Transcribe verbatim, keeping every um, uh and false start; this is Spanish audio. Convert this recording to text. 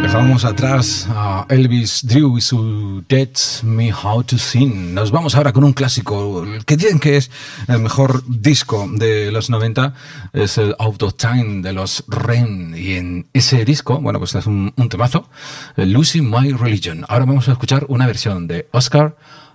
Dejamos atrás a Elvis Drew y su Teach Me How to Sing. Nos vamos ahora con un clásico, el que dicen que es el mejor disco de los noventa, es el Out of Time de los R E M. Y en ese disco, bueno, pues es un, un temazo, Losing My Religion. Ahora vamos a escuchar una versión de Oscar